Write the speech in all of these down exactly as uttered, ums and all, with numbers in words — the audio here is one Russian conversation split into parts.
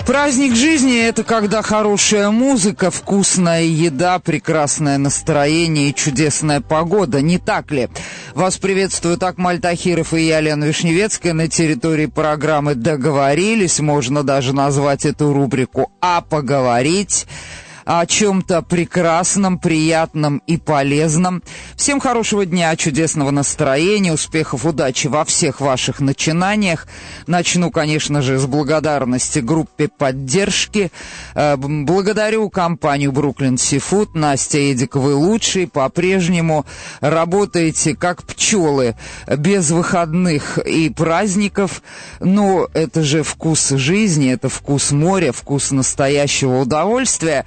Праздник жизни – это когда хорошая музыка, вкусная еда, прекрасное настроение и чудесная погода, не так ли? Вас приветствуют Акмаль Тахиров и я, Лена Вишневецкая, на территории программы «Договорились». Можно даже назвать эту рубрику «А поговорить» о чем-то прекрасном, приятном и полезном. Всем хорошего дня, чудесного настроения, успехов, удачи во всех ваших начинаниях. Начну, конечно же, с благодарности группе поддержки. Благодарю компанию «Бруклин Сифуд». Настя, Эдик, вы лучшие. По-прежнему работаете как пчелы, без выходных и праздников. Но это же вкус жизни, это вкус моря, вкус настоящего удовольствия.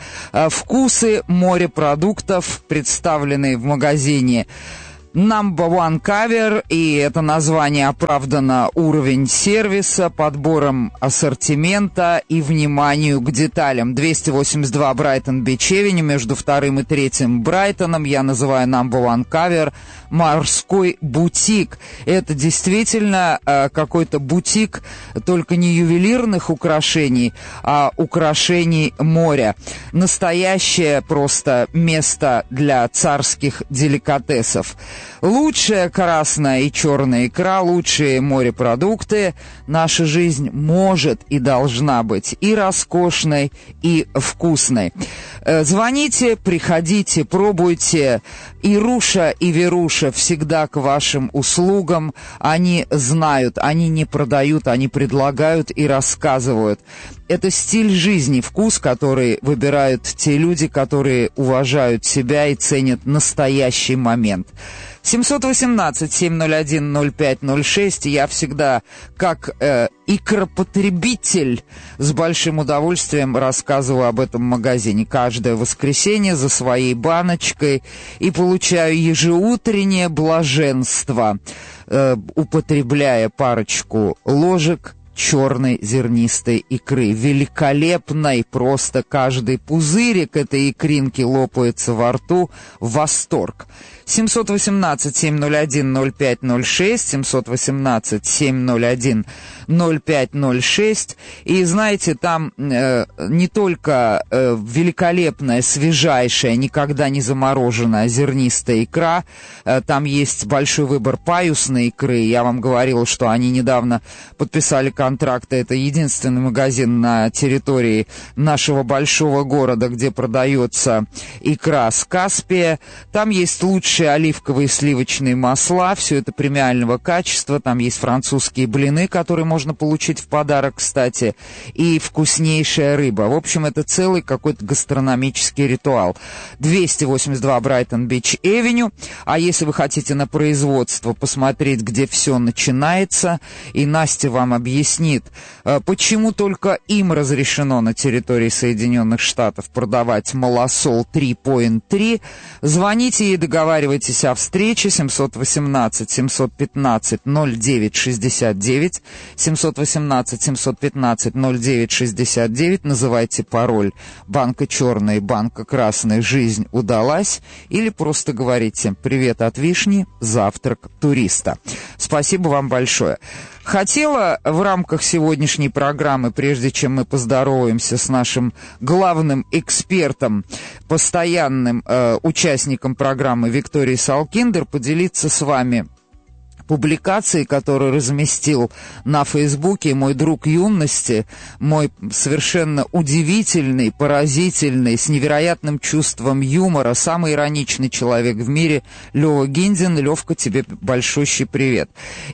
Вкусы морепродуктов, представленные в магазине Number One Cover, и это название оправдано уровень сервиса, подбором ассортимента и вниманию к деталям. двести восемьдесят два Брайтон-Бич-Эвеню, между вторым и третьим Брайтоном. Я называю Number One Cover морской бутик. Это действительно э, какой-то бутик, только не ювелирных украшений, а украшений моря. Настоящее просто место для царских деликатесов. Лучшая красная и черная икра, лучшие морепродукты. Наша жизнь может и должна быть и роскошной, и вкусной. Звоните, приходите, пробуйте. Ируша и Веруша всегда к вашим услугам. Они знают, они не продают, они предлагают и рассказывают. Это стиль жизни, вкус, который выбирают те люди, которые уважают себя и ценят настоящий момент. семь один восемь семь ноль один ноль пять ноль шесть. Я всегда, как э, икропотребитель, с большим удовольствием рассказываю об этом магазине. Каждое воскресенье за своей баночкой и получаю ежеутреннее блаженство, э, употребляя парочку ложек черной зернистой икры, великолепной, просто каждый пузырик этой икринки лопается во рту, восторг. семь один восемь семь ноль один ноль пять ноль шесть, семь один восемь семь ноль один ноль пять ноль шесть. И знаете, там э, не только э, великолепная, свежайшая, никогда не замороженная зернистая икра, э, там есть большой выбор паюсной икры. Я вам говорила, что они недавно подписали контракт. Это единственный магазин на территории нашего большого города, где продается икра с Каспия. Там есть лучшие оливковые и сливочные масла, все это премиального качества. Там есть французские блины, которые можно получить в подарок, кстати, и вкуснейшая рыба. В общем, это целый какой-то гастрономический ритуал. двести восемьдесят два Брайтон-Бич-Эвеню. А если вы хотите на производство посмотреть, где все начинается, и Настя вам объяснит, почему только им разрешено на территории Соединенных Штатов продавать малосол три три, звоните ей, договаривайтесь о встрече. Семь один восемь семь один пять ноль девять шестьдесят девять, семь один восемь семь один пять ноль девять шестьдесят девять. Называйте пароль «Банка черная» и «Банка красная», «Жизнь удалась», или просто говорите «Привет от Вишни, завтрак туриста». Спасибо вам большое. Хотела в рамках сегодняшней программы, прежде чем мы поздороваемся с нашим главным экспертом, постоянным э, участником программы Викторией Салкиндер, поделиться с вами публикации, которую разместил на Фейсбуке мой друг юности, мой совершенно удивительный, поразительный, с невероятным чувством юмора, самый ироничный человек в мире, Лёва Гиндин. Лёвка, тебе большущий привет.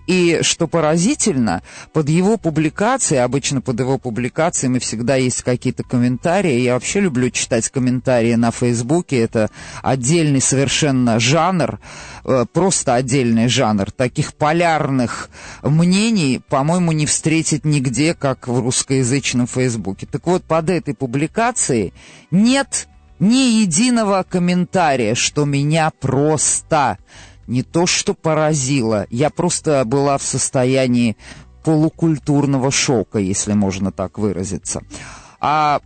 И что поразительно, под его публикацией, обычно под его публикациями всегда есть какие-то комментарии. Я вообще люблю читать комментарии на Фейсбуке. Это отдельный совершенно жанр, просто отдельный жанр. Таких полярных мнений, по-моему, не встретить нигде, как в русскоязычном Фейсбуке. Так вот, под этой публикацией нет ни единого комментария, что меня просто не то что поразило, я просто была в состоянии полукультурного шока, если можно так выразиться. А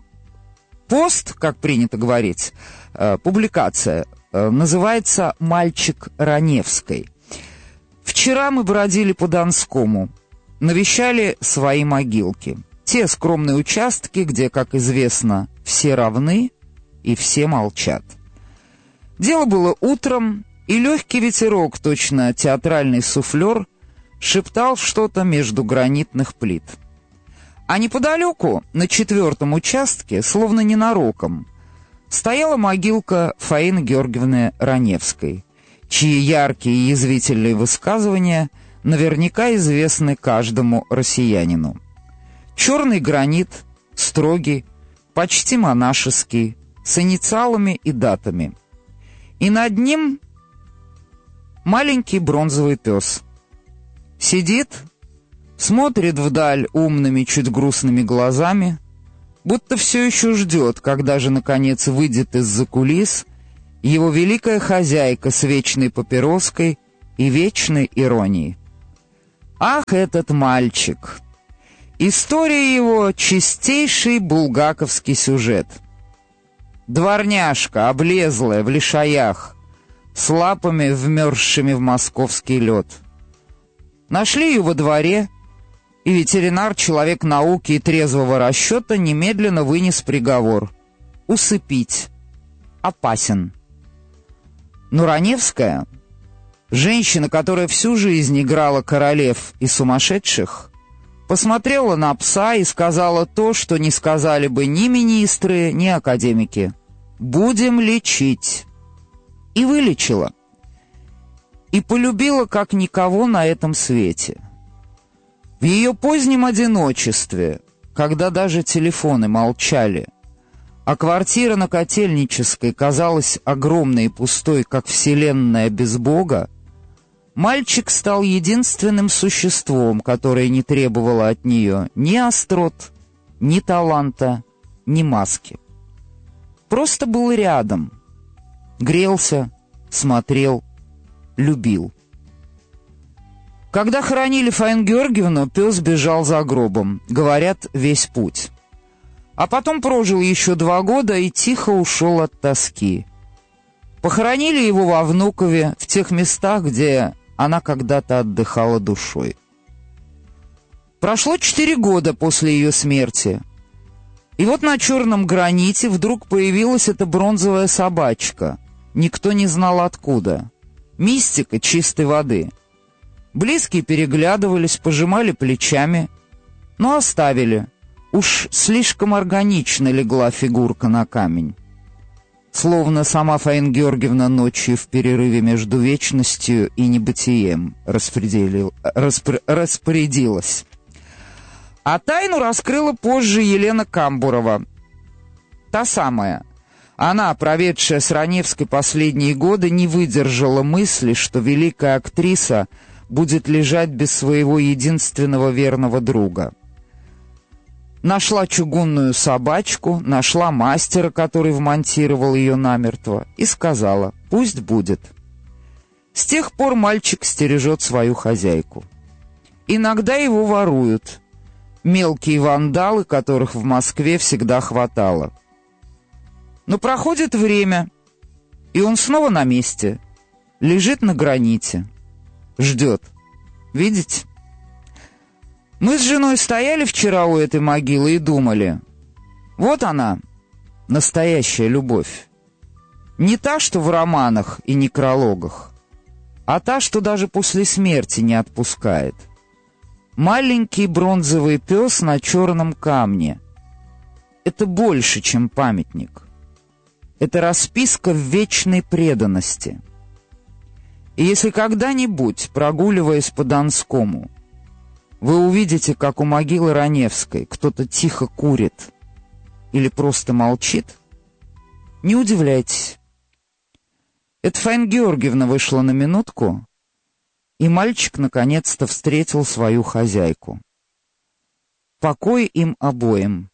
пост, как принято говорить, публикация, называется «Мальчик Раневской». Вчера мы бродили по Донскому, навещали свои могилки. Те скромные участки, где, как известно, все равны и все молчат. Дело было утром, и легкий ветерок, точно театральный суфлер, шептал что-то между гранитных плит. А неподалеку, на четвертом участке, словно ненароком, стояла могилка Фаины Георгиевны Раневской, чьи яркие и язвительные высказывания наверняка известны каждому россиянину. Черный гранит, строгий, почти монашеский, с инициалами и датами. И над ним маленький бронзовый пес. Сидит, смотрит вдаль умными, чуть грустными глазами, будто все еще ждет, когда же, наконец, выйдет из-за кулис его великая хозяйка с вечной папироской и вечной иронией. Ах, этот мальчик! История его — чистейший булгаковский сюжет. Дворняжка, облезлая, в лишаях, с лапами, вмерзшими в московский лед. Нашли ее во дворе, и ветеринар, человек науки и трезвого расчета, немедленно вынес приговор — усыпить. Опасен. Но Раневская, женщина, которая всю жизнь играла королев и сумасшедших, посмотрела на пса и сказала то, что не сказали бы ни министры, ни академики. «Будем лечить». И вылечила. И полюбила как никого на этом свете. В ее позднем одиночестве, когда даже телефоны молчали, а квартира на Котельнической казалась огромной и пустой, как вселенная без Бога, мальчик стал единственным существом, которое не требовало от нее ни острот, ни таланта, ни маски. Просто был рядом, грелся, смотрел, любил. Когда хоронили Фаину Георгиевну, пес бежал за гробом, говорят, весь путь. А потом прожил еще два года и тихо ушел от тоски. Похоронили его во Внукове, в тех местах, где она когда-то отдыхала душой. Прошло четыре года после ее смерти, и вот на черном граните вдруг появилась эта бронзовая собачка. Никто не знал откуда. Мистика чистой воды. Близкие переглядывались, пожимали плечами, но оставили. Уж слишком органично легла фигурка на камень. Словно сама Фаина Георгиевна ночью в перерыве между вечностью и небытием распределил, распр, распорядилась. А тайну раскрыла позже Елена Камбурова. Та самая. Она, проведшая с Раневской последние годы, не выдержала мысли, что великая актриса будет лежать без своего единственного верного друга. Нашла чугунную собачку, нашла мастера, который вмонтировал ее намертво, и сказала: «Пусть будет». С тех пор мальчик стережет свою хозяйку. Иногда его воруют. Мелкие вандалы, которых в Москве всегда хватало. Но проходит время, и он снова на месте, лежит на граните, ждет. Видите? Мы с женой стояли вчера у этой могилы и думали: вот она, настоящая любовь. Не та, что в романах и некрологах, а та, что даже после смерти не отпускает. Маленький бронзовый пес на черном камне. Это больше, чем памятник. Это расписка в вечной преданности. И если когда-нибудь, прогуливаясь по Донскому, вы увидите, как у могилы Раневской кто-то тихо курит или просто молчит, не удивляйтесь. Это Фаина Георгиевна вышла на минутку, и мальчик наконец-то встретил свою хозяйку. Покой им обоим,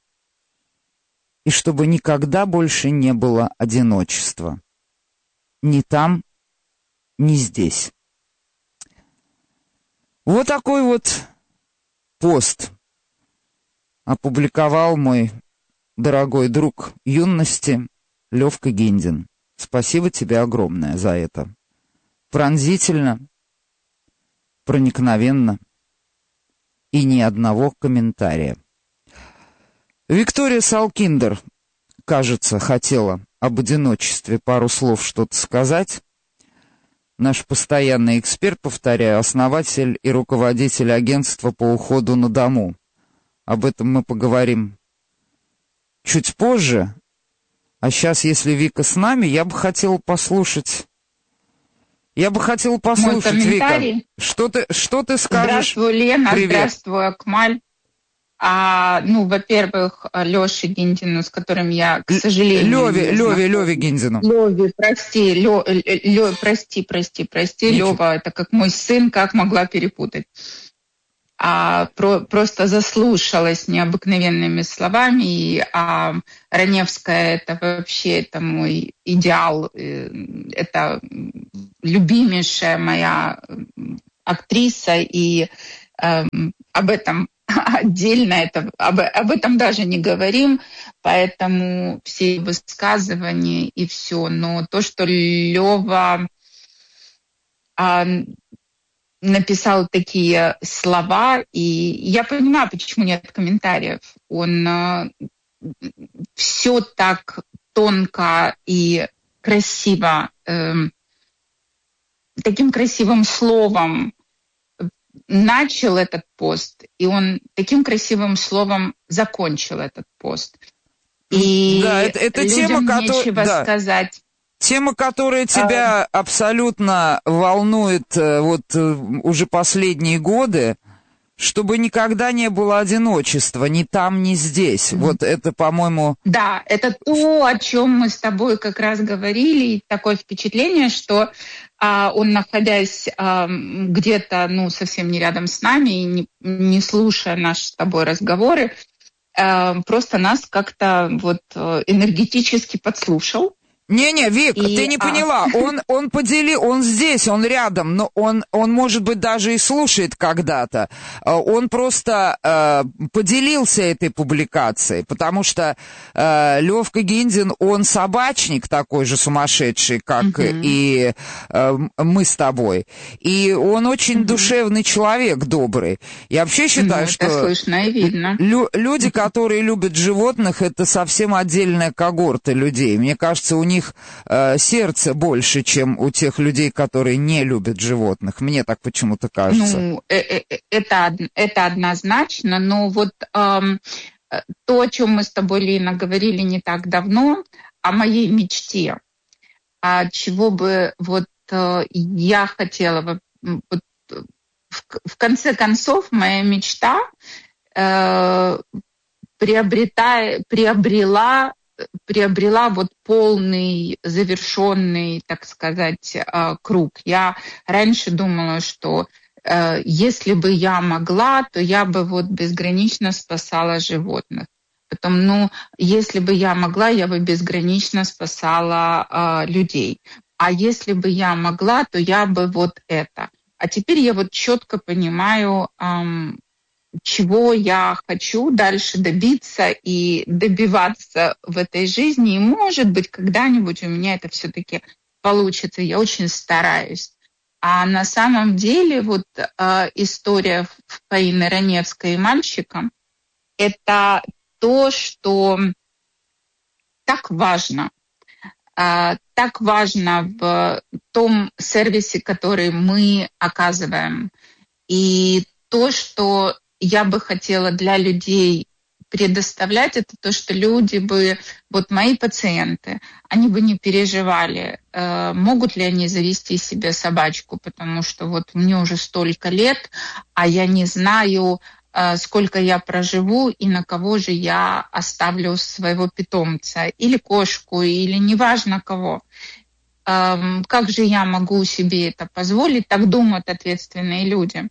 и чтобы никогда больше не было одиночества. Ни там, ни здесь. Вот такой вот пост опубликовал мой дорогой друг юности Левка Гиндин. Спасибо тебе огромное за это. Пронзительно, проникновенно и ни одного комментария. Виктория Салкиндер, кажется, хотела об одиночестве пару слов что-то сказать. Наш постоянный эксперт, повторяю, основатель и руководитель агентства по уходу на дому. Об этом мы поговорим чуть позже. А сейчас, если Вика с нами, я бы хотела послушать... Я бы хотела послушать, Вика, что ты, что ты скажешь? Здравствуй, Лена, Привет. Здравствуй, Акмаль. А, ну, во-первых, Лёше Гиндину, с которым я, к сожалению... Лёве, Лёве, Лёве Гиндину. Лёве, прости, Лё, Лё, прости, прости, прости, Ничего. Лёва, это как мой сын, как могла перепутать. А, про, просто заслушалась необыкновенными словами, и а, Раневская — это вообще это мой идеал, это любимейшая моя актриса, и э, об этом отдельно, это, об, об этом даже не говорим, поэтому все высказывания и все. Но то, что Лёва э, написал такие слова, и я понимаю, почему нет комментариев. Он э, все так тонко и красиво, э, таким красивым словом начал этот пост, и он таким красивым словом закончил этот пост. И да, это, это людям тема, нечего которая, да. сказать. Тема, которая тебя а... абсолютно волнует вот уже последние годы, чтобы никогда не было одиночества, ни там, ни здесь. Mm-hmm. Вот это, по-моему... Да, это то, о чем мы с тобой как раз говорили, и такое впечатление, что а, он, находясь а, где-то, ну, совсем не рядом с нами, и не, не слушая наши с тобой разговоры, а, просто нас как-то вот энергетически подслушал. Не-не, Вик, и, ты не а... поняла, он, он поделил, он здесь, он рядом, но он, он, может быть, даже и слушает когда-то. Он просто э, поделился этой публикацией, потому что э, Лёвка Гиндин, он собачник такой же сумасшедший, как uh-huh. и э, мы с тобой. И он очень uh-huh. душевный человек, добрый. Я вообще считаю, ну, что... это слышно и видно. Лю- люди, которые любят животных, это совсем отдельная когорта людей. Мне кажется, у них э, сердце больше, чем у тех людей, которые не любят животных. Мне так почему-то кажется. Ну, э- э- это, это однозначно, но вот э, то, о чем мы с тобой, Лена, говорили не так давно, о моей мечте, а чего бы вот э, я хотела, вот, в, в конце концов, моя мечта э, приобретая, приобрела приобрела вот полный, завершенный, так сказать, круг. Я раньше думала, что э, если бы я могла, то я бы вот безгранично спасала животных. Потом, ну, если бы я могла, я бы безгранично спасала э, людей. А если бы я могла, то я бы вот это. А теперь я вот четко понимаю, эм, чего я хочу дальше добиться и добиваться в этой жизни. И, может быть, когда-нибудь у меня это все-таки получится. Я очень стараюсь. А на самом деле вот э, история Фаины Раневской и мальчика — это то, что так важно. Э, так важно в том сервисе, который мы оказываем. И то, что я бы хотела для людей предоставлять, это то, что люди бы, вот мои пациенты, они бы не переживали, э, могут ли они завести себе собачку, потому что вот мне уже столько лет, а я не знаю, э, сколько я проживу и на кого же я оставлю своего питомца, или кошку, или неважно кого. Э, как же я могу себе это позволить, так думают ответственные люди.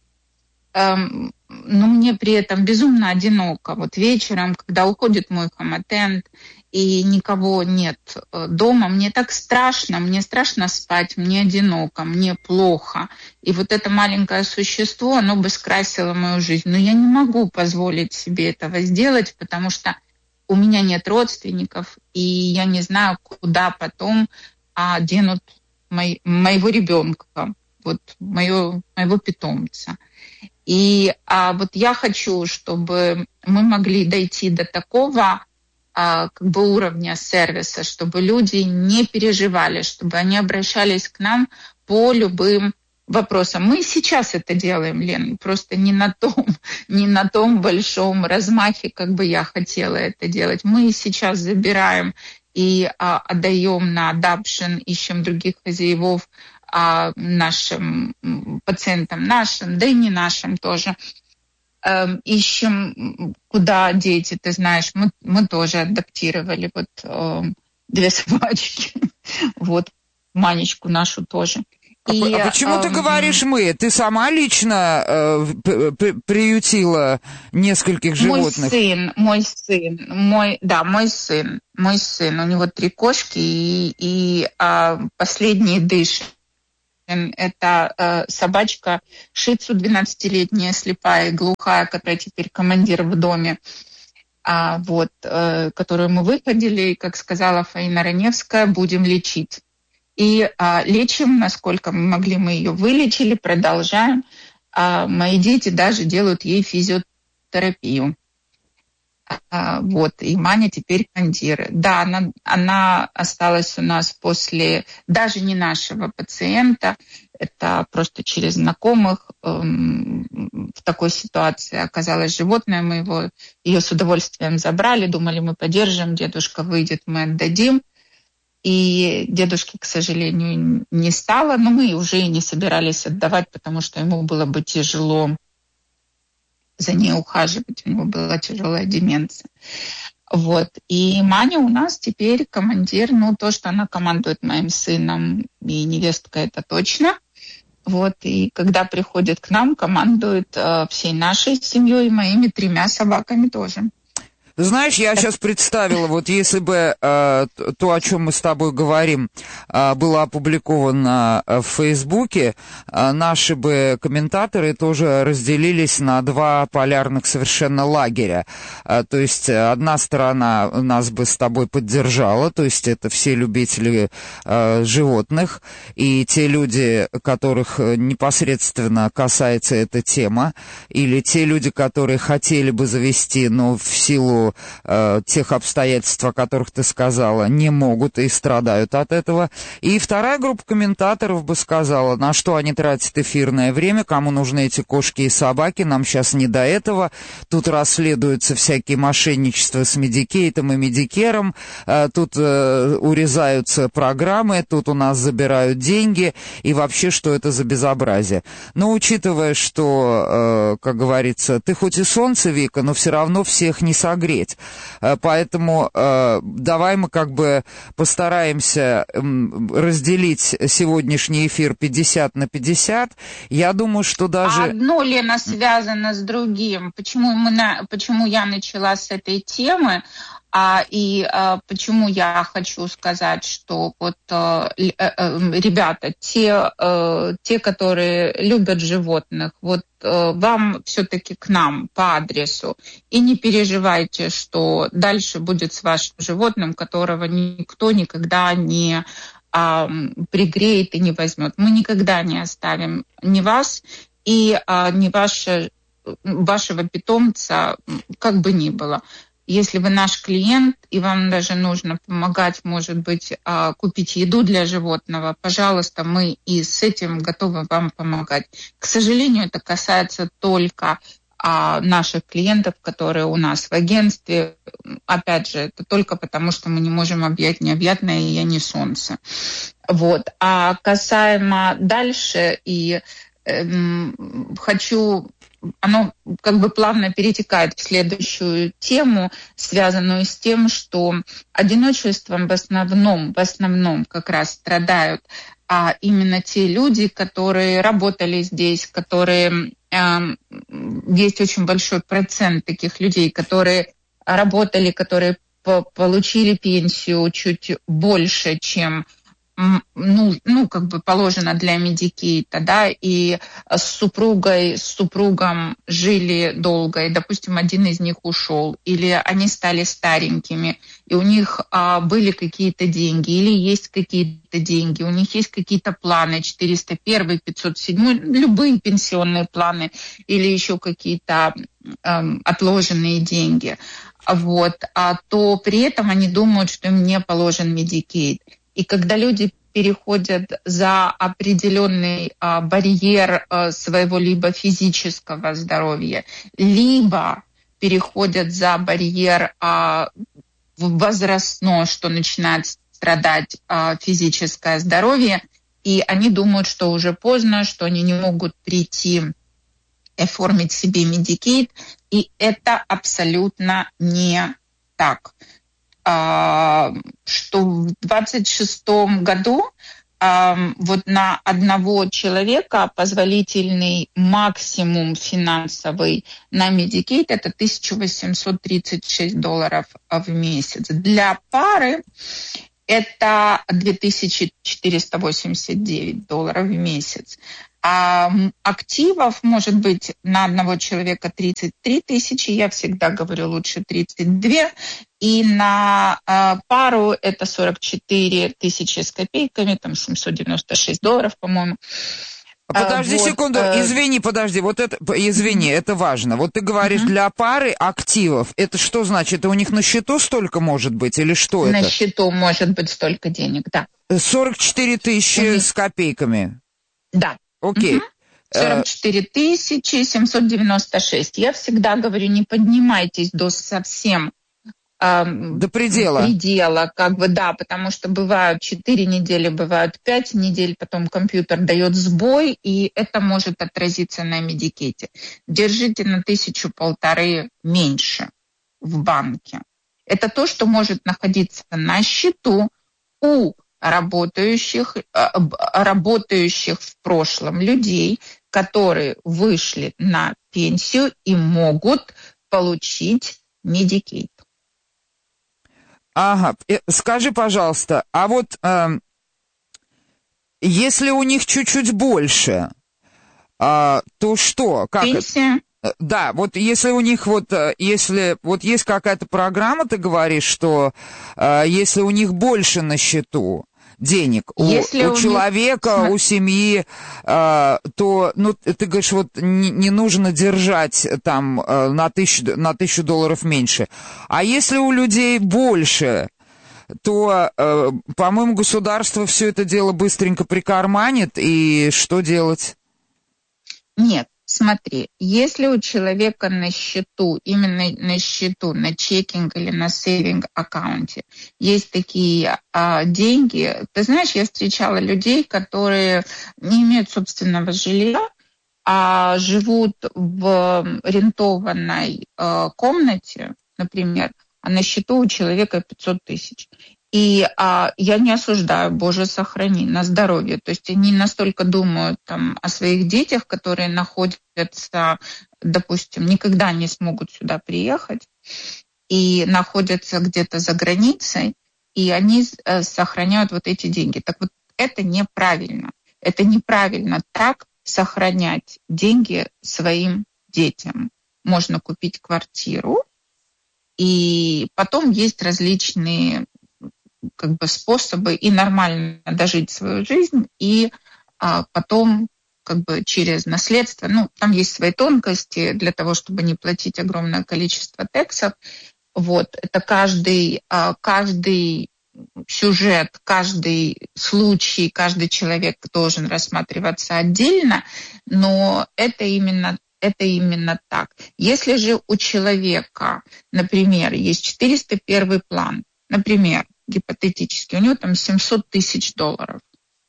Но мне при этом безумно одиноко. Вот вечером, когда уходит мой хоматент, и никого нет дома, мне так страшно, мне страшно спать, мне одиноко, мне плохо. И вот это маленькое существо, оно бы скрасило мою жизнь. Но я не могу позволить себе этого сделать, потому что у меня нет родственников, и я не знаю, куда потом а, денут мой, моего ребенка, вот моего, моего питомца. И а, вот я хочу, чтобы мы могли дойти до такого а, как бы уровня сервиса, чтобы люди не переживали, чтобы они обращались к нам по любым вопросам. Мы сейчас это делаем, Лен, просто не на том, не на том большом размахе, как бы я хотела это делать. Мы сейчас забираем и а, отдаем на adoption, ищем других хозяевов, а, нашим пациентам, нашим, да и не нашим тоже. Эм, ищем, куда дети, ты знаешь, мы, мы тоже адаптировали вот э, две собачки, вот Манечку нашу тоже. А, и, а почему э, ты говоришь «мы»? Ты сама лично э, приютила нескольких животных? Мой сын, мой сын, мой, да, мой сын, мой сын, у него три кошки, и, и а, последний дыш. Это э, собачка шицу, двенадцатилетняя, слепая, глухая, которая теперь командир в доме, а, вот, э, которую мы выходили, и, как сказала Фаина Раневская, будем лечить. И а, лечим, насколько мы могли, мы ее вылечили, продолжаем. А, мои дети даже делают ей физиотерапию. А, вот, и Маня теперь командир. Да, она, она осталась у нас после даже не нашего пациента, это просто через знакомых эм, в такой ситуации оказалось животное, мы его, ее с удовольствием забрали, думали, мы поддержим, дедушка выйдет, мы отдадим. И дедушки, к сожалению, не стало, но мы уже и не собирались отдавать, потому что ему было бы тяжело за ней ухаживать, у него была тяжелая деменция. Вот. И Маня у нас теперь командир, ну, то, что она командует моим сыном и невесткой, это точно. Вот. И когда приходит к нам, командует э, всей нашей семьей и моими тремя собаками тоже. Знаешь, я сейчас представила, вот если бы э, то, о чем мы с тобой говорим, э, было опубликовано в Фейсбуке, э, наши бы комментаторы тоже разделились на два полярных совершенно лагеря. Э, то есть одна сторона нас бы с тобой поддержала, то есть это все любители э, животных, и те люди, которых непосредственно касается эта тема, или те люди, которые хотели бы завести, но в силу тех обстоятельств, о которых ты сказала, не могут и страдают от этого. И вторая группа комментаторов бы сказала, на что они тратят эфирное время, кому нужны эти кошки и собаки, нам сейчас не до этого. Тут расследуются всякие мошенничества с Медикейтом и Медикером, тут урезаются программы, тут у нас забирают деньги, и вообще, что это за безобразие. Но учитывая, что, как говорится, ты хоть и солнце, Вика, но все равно всех не согреть. Поэтому э, давай мы как бы постараемся э, разделить сегодняшний эфир пятьдесят на пятьдесят. Я думаю, что даже... Одно, Лена, связано с другим. Почему, мы на... Почему я начала с этой темы? А, и а, почему я хочу сказать, что вот а, а, ребята, те, а, те, которые любят животных, вот а, вам все-таки к нам по адресу. И не переживайте, что дальше будет с вашим животным, которого никто никогда не а, пригреет и не возьмет. Мы никогда не оставим ни вас и а, ни ваше, вашего питомца, как бы ни было. Если вы наш клиент, и вам даже нужно помогать, может быть, купить еду для животного, пожалуйста, мы и с этим готовы вам помогать. К сожалению, это касается только наших клиентов, которые у нас в агентстве. Опять же, это только потому, что мы не можем объять необъятное, и я не солнце. Вот. А касаемо дальше, и эм, хочу... Оно как бы плавно перетекает в следующую тему, связанную с тем, что одиночеством в основном, в основном как раз страдают а именно те люди, которые работали здесь, которые... А, есть очень большой процент таких людей, которые работали, которые по- получили пенсию чуть больше, чем ну, ну, как бы положено для Медикейта, да, и с супругой, с супругом жили долго, и, допустим, один из них ушел, или они стали старенькими, и у них а, были какие-то деньги, или есть какие-то деньги, у них есть какие-то планы, четыреста один, пятьсот семь, любые пенсионные планы, или еще какие-то эм, отложенные деньги, вот, а то при этом они думают, что им не положен Медикейт. И когда люди переходят за определенный а, барьер а, своего либо физического здоровья, либо переходят за барьер а, возрастной, что начинает страдать а, физическое здоровье, и они думают, что уже поздно, что они не могут прийти и оформить себе Медикейт, и это абсолютно не так. Что в двадцать шестом году вот на одного человека позволительный максимум финансовый на Medicaid это тысяча восемьсот тридцать шесть долларов в месяц. Для пары это две тысячи четыреста восемьдесят девять долларов в месяц. А активов может быть на одного человека тридцать три тысячи, я всегда говорю лучше тридцать две, и на э, пару это сорок четыре тысячи с копейками, там семьсот девяносто шесть долларов, по-моему. Подожди а, секунду, вот, извини, подожди, вот это, извини, это важно. Вот ты говоришь, uh-huh. для пары активов, это что значит? Это у них на счету столько может быть или что на это? На счету может быть столько денег, да. сорок четыре тысячи uh-huh. с копейками? Да. Окей. Okay. сорок четыре тысячи семьсот девяносто шесть. Я всегда говорю, не поднимайтесь до совсем э, до предела. предела, как бы, да, потому что бывают четыре недели, бывают пять недель, потом компьютер дает сбой, и это может отразиться на Медикейте. Держите на тысячу-полторы меньше в банке. Это то, что может находиться на счету у работающих, работающих в прошлом людей, которые вышли на пенсию и могут получить Medicaid. Ага, скажи, пожалуйста, а вот э, если у них чуть-чуть больше, э, то что? Как Пенсия? Это? Да, вот если у них вот, если вот есть какая-то программа, ты говоришь, что э, если у них больше на счету денег у, у человека, них... у семьи, э, то, ну, ты говоришь, вот не, не нужно держать там э, на тысячу, на тысячу долларов меньше. А если у людей больше, то, э, по-моему, государство все это дело быстренько прикарманит, и что делать? Нет. Смотри, если у человека на счету, именно на счету, на чекинг или на сейвинг аккаунте есть такие а, деньги, ты знаешь, я встречала людей, которые не имеют собственного жилья, а живут в рентованной а, комнате, например, а на счету у человека пятьсот тысяч. И а, я не осуждаю, Боже, сохрани, на здоровье. То есть они настолько думают там, о своих детях, которые находятся, допустим, никогда не смогут сюда приехать, и находятся где-то за границей, и они э, сохраняют вот эти деньги. Так вот, это неправильно. Это неправильно так сохранять деньги своим детям. Можно купить квартиру, и потом есть различные как бы способы и нормально дожить свою жизнь, и а, потом как бы через наследство, ну, там есть свои тонкости для того, чтобы не платить огромное количество тексов. Вот, это каждый, а, каждый сюжет, каждый случай, каждый человек должен рассматриваться отдельно, но это именно Это именно так. Если же у человека, например, есть четыреста первый план, например, гипотетически, у него там семьсот тысяч долларов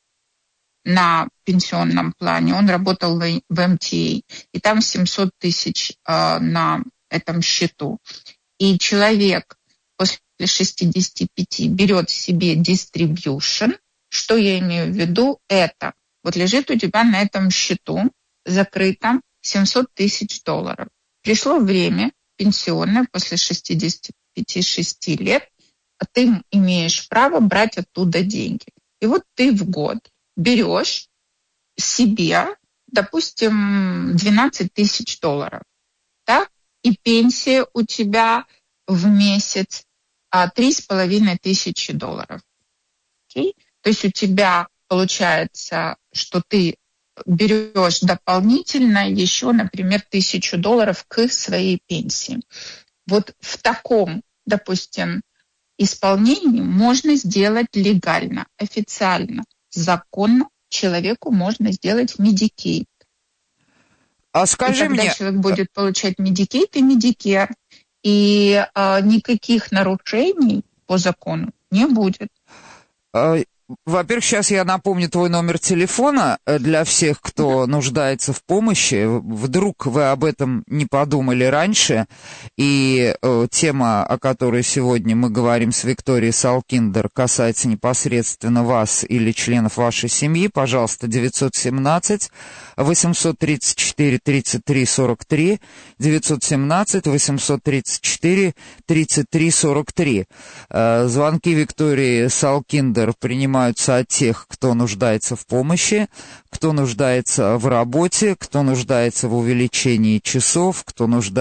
на пенсионном плане, он работал в эм тэ а, и там семьсот тысяч э, на этом счету. И человек после шестидесяти пяти берет себе distribution, что я имею в виду, это вот лежит у тебя на этом счету закрытом семьсот тысяч долларов. Пришло время пенсионное после шестидесяти пяти шести лет, а ты имеешь право брать оттуда деньги. И вот ты в год берешь себе, допустим, двенадцать тысяч долларов, да? И пенсия у тебя в месяц три с половиной тысячи долларов. Okay? То есть у тебя получается, что ты берешь дополнительно еще, например, тысячу долларов к своей пенсии. Вот в таком, допустим, исполнении можно сделать легально, официально, законно. Человеку можно сделать Medicaid. А скажи и тогда мне... человек будет получать Medicaid и Medicare, и а, никаких нарушений по закону не будет. Во-первых, сейчас я напомню твой номер телефона для всех, кто нуждается в помощи. Вдруг вы об этом не подумали раньше, и э, тема, о которой сегодня мы говорим с Викторией Салкиндер, касается непосредственно вас или членов вашей семьи. Пожалуйста, девятьсот семнадцать восемьсот тридцать четыре тридцать три сорок три, девятьсот семнадцать восемьсот тридцать четыре тридцать три сорок три. Э, звонки Виктории Салкиндер принимаются от тех, кто нуждается в помощи, кто нуждается в работе, кто нуждается в увеличении часов, кто нуждается